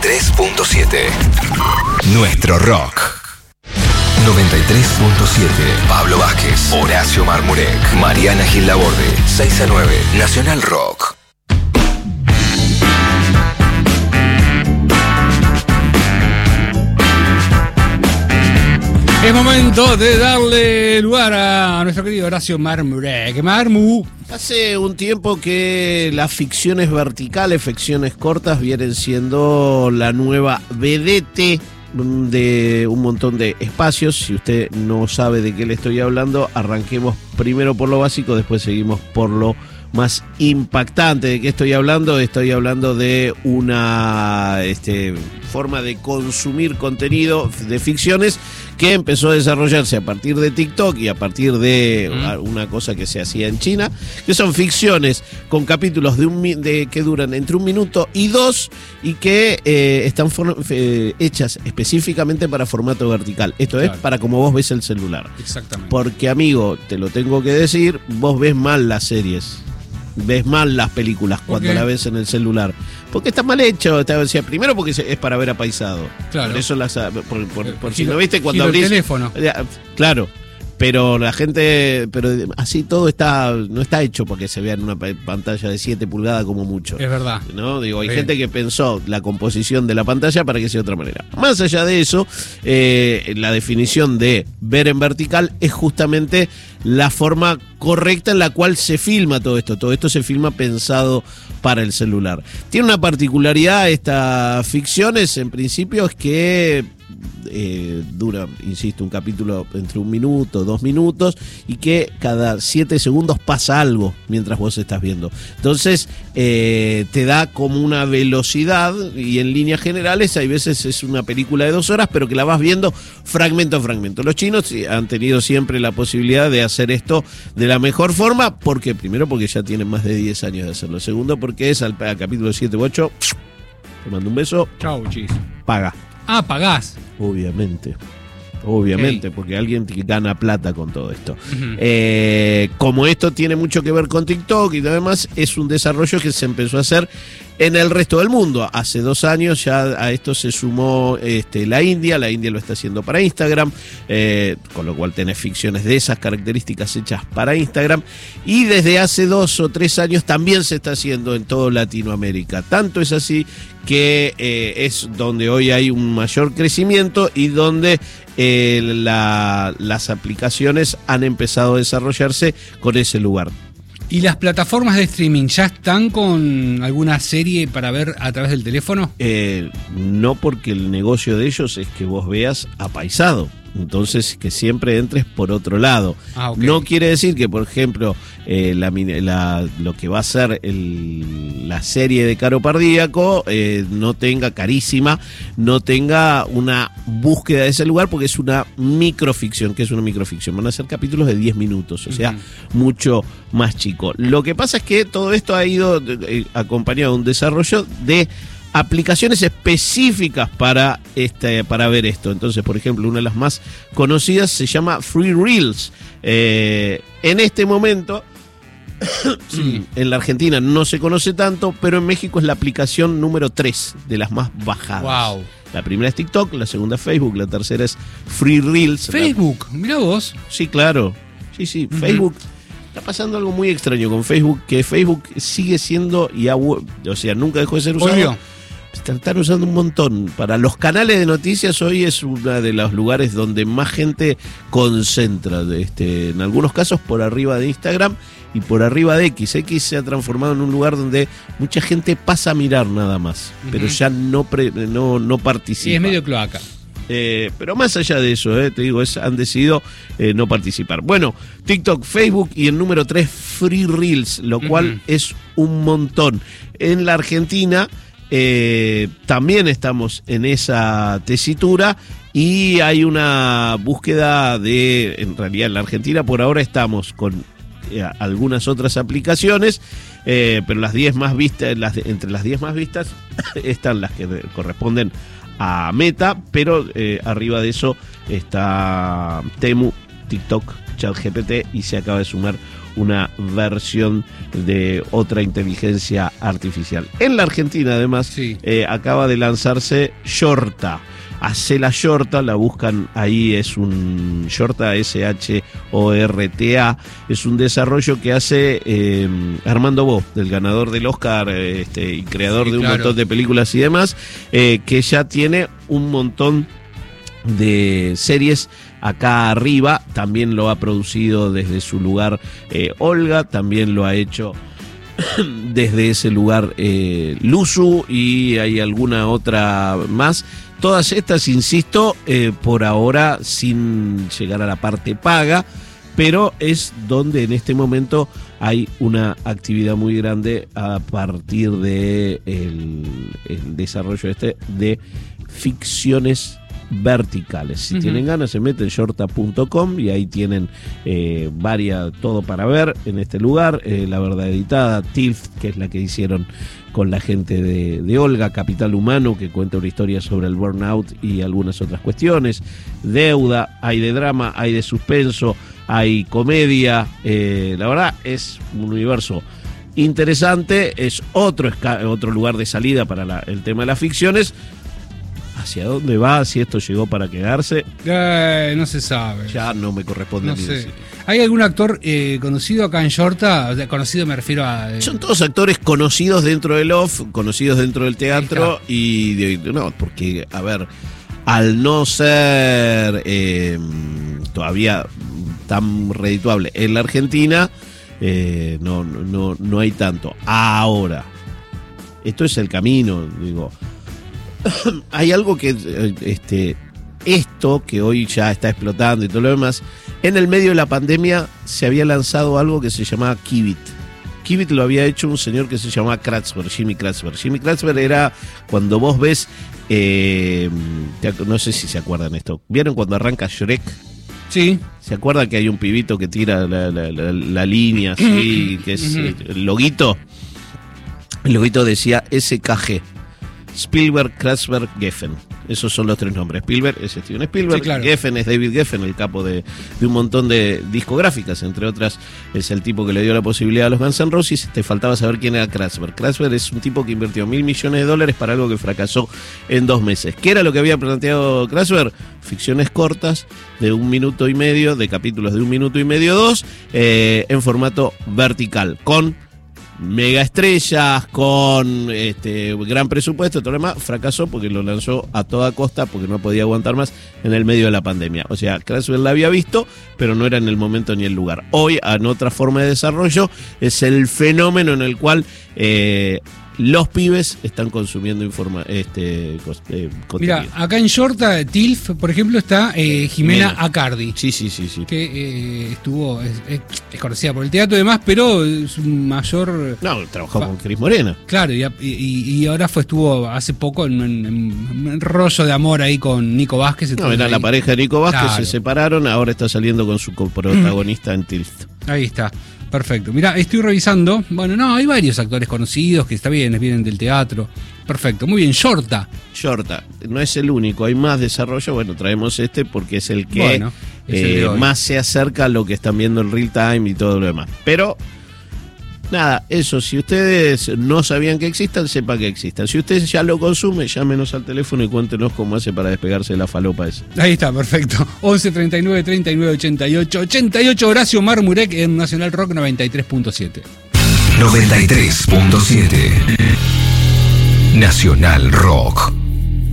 93.7. Nuestro rock. 93.7. Pablo Vázquez, Horacio Marmurek, Mariana Gil Laborde. 6 a 9. Nacional Rock. Es momento de darle lugar a nuestro querido Horacio Marmurek. Marmu. Hace un tiempo que las ficciones verticales, ficciones cortas, vienen siendo la nueva vedette de un montón de espacios. Si usted no sabe de qué le estoy hablando, arranquemos primero por lo básico, después seguimos por lo más impactante. ¿De qué estoy hablando? Estoy hablando de una forma de consumir contenido de ficciones que empezó a desarrollarse a partir de TikTok y a partir de una cosa que se hacía en China, que son ficciones con capítulos que duran entre 1 minuto y 2 y que están hechas específicamente para formato vertical. Esto es para como vos ves el celular. Exactamente. Porque, amigo, te lo tengo que decir, vos ves mal las series. Ves mal las películas cuando la ves en el celular. Porque está mal hecho. Primero porque es para ver apaisado. Claro. Por eso por si no viste cuando abrís. El teléfono. Claro. Pero la gente. Pero así todo no está hecho para que se vea en una pantalla de 7 pulgadas como mucho. Es verdad. ¿No? Digo, hay gente que pensó la composición de la pantalla para que sea de otra manera. Más allá de eso, la definición de ver en vertical es justamente la forma correcta en la cual se filma todo esto. Todo esto se filma pensado para el celular. Tiene una particularidad estas ficciones, en principio, es que dura, insisto, un capítulo entre 1 minuto, 2 minutos, y que cada 7 segundos pasa algo mientras vos estás viendo. Entonces te da como una velocidad, y en líneas generales hay veces es una película de 2 horas, pero que la vas viendo fragmento a fragmento. Los chinos han tenido siempre la posibilidad de hacer esto de la mejor forma, primero porque ya tienen más de 10 años de hacerlo. Segundo porque es al capítulo 7 u 8, te mando un beso. Chau, chis. Paga. Ah, pagás. Obviamente, porque alguien gana plata con todo esto. Como esto tiene mucho que ver con TikTok y demás, es un desarrollo que se empezó a hacer en el resto del mundo. Hace 2 años ya a esto se sumó la India lo está haciendo para Instagram, con lo cual tenés ficciones de esas características hechas para Instagram, y desde hace 2 o 3 años también se está haciendo en toda Latinoamérica. Tanto es así que es donde hoy hay un mayor crecimiento y donde las aplicaciones han empezado a desarrollarse con ese lugar. ¿Y las plataformas de streaming ya están con alguna serie para ver a través del teléfono? No, porque el negocio de ellos es que vos veas apaisado. Entonces, que siempre entres por otro lado. No quiere decir que, por ejemplo, lo que va a ser la serie de Caro Pardíaco no tenga una búsqueda de ese lugar, porque es una microficción. ¿Qué es una microficción? Van a ser capítulos de 10 minutos, o sea, mucho más chico. Lo que pasa es que todo esto ha ido acompañado de un desarrollo de aplicaciones específicas para ver esto. Entonces, por ejemplo, una de las más conocidas se llama Free Reels. En este momento, en la Argentina no se conoce tanto, pero en México es la aplicación número 3 de las más bajadas. Wow. La primera es TikTok, la segunda es Facebook, la tercera es Free Reels. Facebook, mirá vos. Sí, claro. Sí, Facebook. Está pasando algo muy extraño con Facebook, que Facebook sigue siendo, nunca dejó de ser usado. Están usando un montón. Para los canales de noticias hoy es uno de los lugares donde más gente concentra. En algunos casos por arriba de Instagram y por arriba de X. X se ha transformado en un lugar donde mucha gente pasa a mirar nada más, pero ya no participa. Sí, es medio cloaca. Pero más allá de eso, te digo, han decidido no participar. Bueno, TikTok, Facebook y el número 3, Free Reels, lo cual es un montón. En la Argentina también estamos en esa tesitura y hay una búsqueda en realidad en la Argentina por ahora estamos con algunas otras aplicaciones, pero las 10 más vistas, entre las 10 más vistas están las que corresponden a Meta, pero arriba de eso está Temu, TikTok, ChatGPT, y se acaba de sumar una versión de otra inteligencia artificial. En la Argentina, además, Sí. Acaba de lanzarse Shorta. Hacela Shorta, la buscan ahí, es un Shorta, SHORTA, es un desarrollo que hace Armando Bo, del ganador del Oscar y creador Sí, de un claro. montón de películas y demás, que ya tiene un montón de series acá arriba. También lo ha producido desde su lugar Olga, también lo ha hecho desde ese lugar Luzu, y hay alguna otra más. Todas estas, insisto, por ahora sin llegar a la parte paga, pero es donde en este momento hay una actividad muy grande a partir de el desarrollo de ficciones verticales. Si tienen ganas, se meten en shorta.com y ahí tienen todo para ver en este lugar. La verdad editada, TILF, que es la que hicieron con la gente de Olga, Capital Humano, que cuenta una historia sobre el burnout y algunas otras cuestiones. Deuda, hay de drama, hay de suspenso, hay comedia. La verdad es un universo interesante, es otro lugar de salida para el tema de las ficciones. ¿Hacia dónde va? Si esto llegó para quedarse, No se sabe. ya no me corresponde No ni sé. decir. ¿Hay algún actor conocido acá en Shorta? O sea, conocido me refiero a... Son todos actores conocidos dentro del off, conocidos dentro del teatro, y no, porque, a ver, al no ser todavía tan redituable en la Argentina, no hay tanto. Ahora, esto es el camino, digo. Hay algo que esto que hoy ya está explotando y todo lo demás, en el medio de la pandemia se había lanzado algo que se llamaba Qubit. Qubit lo había hecho un señor que se llamaba Kratzberg, Jimmy Kratzberg. Jimmy Kratzberg era cuando vos ves, no sé si se acuerdan esto, ¿vieron cuando arranca Shrek? Sí. ¿Se acuerdan que hay un pibito que tira la línea así, que es el loguito? El loguito decía SKG. Spielberg, Kratzberg, Geffen. Esos son los tres nombres. Spielberg es Steven Spielberg, Sí, claro. Geffen es David Geffen, el capo de un montón de discográficas, entre otras es el tipo que le dio la posibilidad a los Guns N' Roses. Te faltaba saber quién era Kratzberg. Kratzberg es un tipo que invirtió $1.000 millones para algo que fracasó en 2 meses. ¿Qué era lo que había planteado Kratzberg? Ficciones cortas de 1 minuto y medio, de capítulos de 1 minuto y medio, 2, en formato vertical, con mega estrellas, con gran presupuesto, todo lo demás. Fracasó porque lo lanzó a toda costa, porque no podía aguantar más en el medio de la pandemia. O sea, Kratzberg la había visto, pero no era en el momento ni el lugar. Hoy, en otra forma de desarrollo, es el fenómeno en el cual los pibes están consumiendo contenido. Mira, acá en Shorta, TILF, por ejemplo, está Jimena Acardi. Sí. Que estuvo, es conocida por el teatro y demás, pero su mayor... No, trabajó con Cris Morena. Claro, y ahora estuvo hace poco en un rollo de amor ahí con Nico Vázquez. No, entonces era ahí- la pareja de Nico Vázquez, Claro. se separaron, ahora está saliendo con su coprotagonista en TILF. Ahí está, perfecto. Mira, estoy revisando. Bueno, no, hay varios actores conocidos que está bien, vienen del teatro. Perfecto, muy bien. Shorta. Shorta, no es el único, hay más desarrollo. Bueno, traemos porque es el que Bueno, es el de hoy. más se acerca a lo que están viendo en real time y todo lo demás. Pero, nada, eso, si ustedes no sabían que existan, sepan que existan. Si ustedes ya lo consumen, llámenos al teléfono y cuéntenos cómo hace para despegarse de la falopa esa. Ahí está, perfecto. 11 39 39 88 88. Horacio Marmurek en Nacional Rock 93.7. 93.7 Nacional Rock.